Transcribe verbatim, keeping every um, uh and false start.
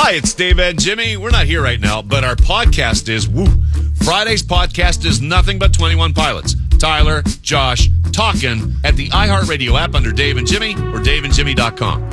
Hi, it's Dave and Jimmy. We're not here right now, but our podcast is, woo, Friday's podcast is nothing but twenty-one Pilots. Tyler, Josh, talking at the iHeartRadio app under Dave and Jimmy or dave and jimmy dot com.